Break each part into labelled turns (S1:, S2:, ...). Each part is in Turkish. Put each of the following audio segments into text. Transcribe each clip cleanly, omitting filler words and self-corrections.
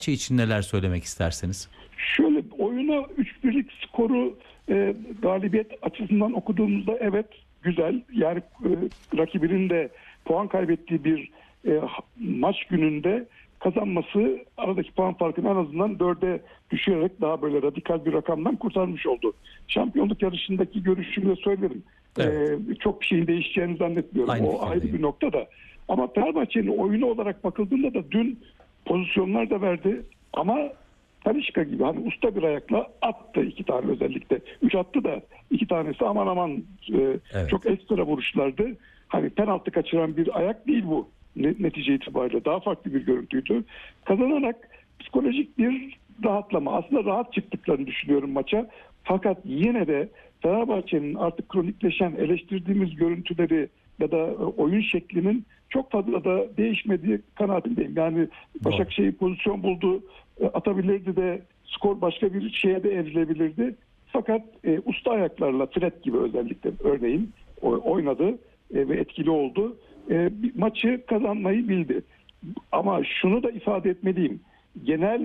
S1: için neler söylemek isterseniz?
S2: Şöyle, oyuna 3-1'lik skoru galibiyet açısından okuduğumuzda evet güzel. Yani rakibinin de puan kaybettiği bir maç gününde kazanması aradaki puan farkını en azından 4'e düşürerek daha böyle radikal bir rakamdan kurtarmış oldu. Şampiyonluk yarışındaki görüşümü de söylerim.
S1: Evet.
S2: Çok bir şeyin değişeceğini zannetmiyorum.
S1: Aynı
S2: o ayrı
S1: fikirdeyim.
S2: bir nokta da. Ama Fenerbahçe'nin oyunu olarak bakıldığında da dün pozisyonlar da verdi ama Talisca gibi hani usta bir ayakla attı 2 tane özellikle. 3 attı da 2 tanesi aman aman
S1: Evet.
S2: çok ekstra vuruşlardı. Hani penaltı kaçıran bir ayak değil bu netice itibariyle. Daha farklı bir görüntüydü. Kazanarak psikolojik bir rahatlama. Aslında rahat çıktıklarını düşünüyorum maça. Fakat yine de Fenerbahçe'nin artık kronikleşen eleştirdiğimiz görüntüleri ya da oyun şeklinin çok fazla da değişmediği kanaatindeyim. Yani Başakşehir pozisyon buldu, atabilirdi de skor başka bir şeye de evrilebilirdi. Fakat usta ayaklarla Fred gibi özellikle örneğin oynadı ve etkili oldu. Maçı kazanmayı bildi. Ama şunu da ifade etmeliyim. Genel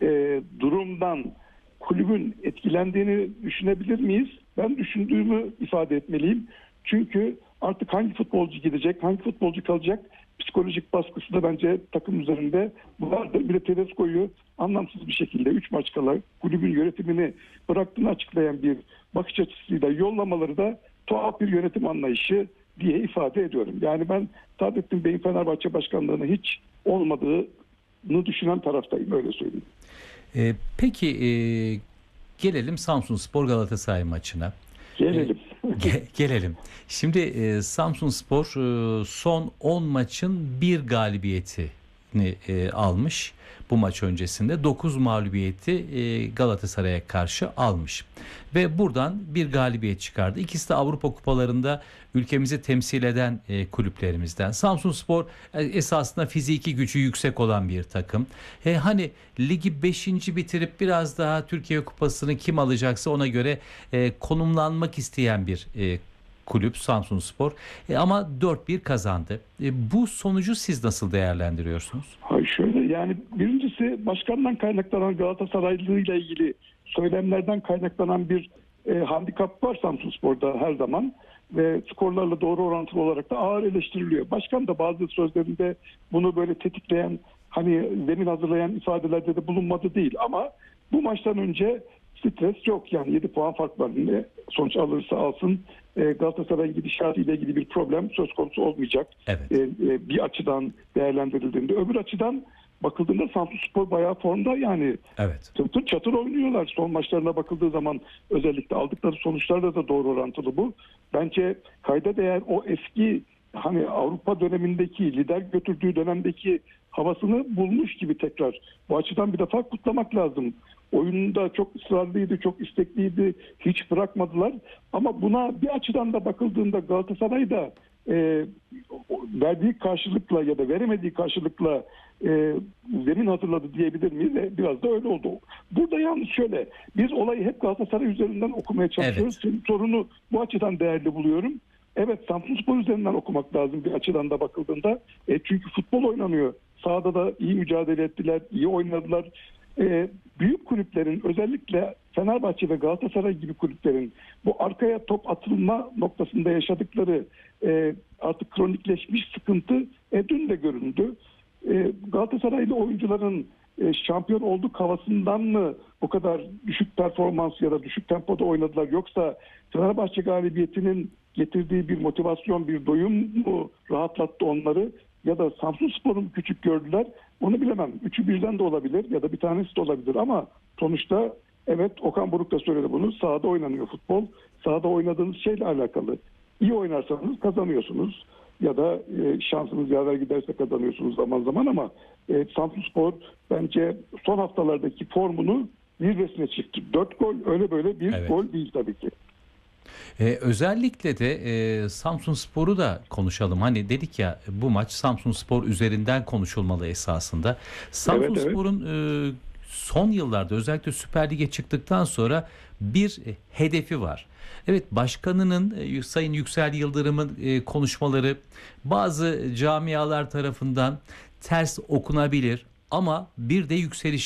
S2: durumdan kulübün etkilendiğini düşünebilir miyiz? Ben düşündüğümü ifade etmeliyim. Çünkü artık hangi futbolcu gidecek, hangi futbolcu kalacak psikolojik baskısı da bence takım üzerinde vardır. Bir de Tedesco'yu anlamsız bir şekilde 3 maç kala kulübün yönetimini bıraktığını açıklayan bir bakış açısıyla yollamaları da tuhaf bir yönetim anlayışı diye ifade ediyorum. Yani ben Saadettin Bey'in Fenerbahçe başkanlığına hiç olmadığını düşünen taraftayım, öyle söyleyeyim.
S1: Peki gelelim Samsunspor Galatasaray maçına.
S2: Gelelim.
S1: Gelelim. Şimdi Samsunspor son 10 maçın bir galibiyetini almış. Bu maç öncesinde 9 mağlubiyeti Galatasaray'a karşı almış. Ve buradan bir galibiyet çıkardı. İkisi de Avrupa kupalarında ülkemizi temsil eden kulüplerimizden. Samsunspor esasında fiziki gücü yüksek olan bir takım. Hani ligi 5. bitirip biraz daha Türkiye Kupası'nı kim alacaksa ona göre konumlanmak isteyen bir kulüp Samsunspor. Ama 4-1 kazandı. Bu sonucu siz nasıl değerlendiriyorsunuz?
S2: Şöyle, yani birincisi başkandan kaynaklanan Galatasaraylı ile ilgili söylemlerden kaynaklanan bir handikap var Samsunspor'da her zaman ve skorlarla doğru orantılı olarak da ağır eleştiriliyor. Başkan da bazı sözlerinde bunu böyle tetikleyen, hani zemin hazırlayan ifadelerde de bulunmadı değil ama bu maçtan önce stres yok, yani 7 puan fark var. Ne sonuç alırsa alsın Galatasaray'ın gidişatıyla ilgili bir problem söz konusu olmayacak.
S1: Evet.
S2: Bir açıdan değerlendirildiğinde. Öbür açıdan bakıldığında Samsunspor bayağı formda, yani
S1: Evet.
S2: tır çatır oynuyorlar. Son maçlarına bakıldığı zaman özellikle aldıkları sonuçlarla da doğru orantılı bu. Bence kayda değer o eski hani Avrupa dönemindeki lider götürdüğü dönemdeki havasını bulmuş gibi tekrar. Bu açıdan bir defa kutlamak lazım. Oyununda çok ısrarlıydı, çok istekliydi, hiç bırakmadılar. Ama buna bir açıdan da bakıldığında Galatasaray da verdiği karşılıkla ya da veremediği karşılıkla zemin hazırladı diyebilir miyiz? Biraz da öyle oldu. Burada yalnız şöyle, biz olayı hep Galatasaray üzerinden okumaya çalışıyoruz.
S1: Evet.
S2: Sorunu bu açıdan değerli buluyorum. Evet, Samsunspor üzerinden okumak lazım bir açıdan da bakıldığında. Çünkü futbol oynanıyor. Sahada da iyi mücadele ettiler, iyi oynadılar. Büyük kulüplerin, özellikle Fenerbahçe ve Galatasaray gibi kulüplerin bu arkaya top atılma noktasında yaşadıkları artık kronikleşmiş sıkıntı dün de göründü. Galatasaraylı oyuncuların şampiyon olduk havasından mı bu kadar düşük performans ya da düşük tempoda oynadılar, yoksa Fenerbahçe galibiyetinin getirdiği bir motivasyon, bir doyum mu rahatlattı onları, ya da Samsunspor'u mu küçük gördüler, onu bilemem. Üçü birden de olabilir ya da bir tanesi de olabilir ama sonuçta evet, Okan Buruk da söyledi bunu, sahada oynanıyor futbol. Sahada oynadığınız şeyle alakalı. İyi oynarsanız kazanıyorsunuz ya da şansınız yaver giderse kazanıyorsunuz zaman zaman ama Samsunspor bence son haftalardaki formunu zirvesine çıktı. 4 gol öyle böyle bir gol değil tabii ki.
S1: Özellikle de Samsunspor'u da konuşalım. Hani dedik ya, bu maç Samsunspor üzerinden konuşulmalı esasında. Samsunspor'un son yıllarda özellikle Süper Lig'e çıktıktan sonra bir hedefi var. Evet, başkanının Sayın Yüksel Yıldırım'ın konuşmaları bazı camialar tarafından ters okunabilir. ama bir de yükseliş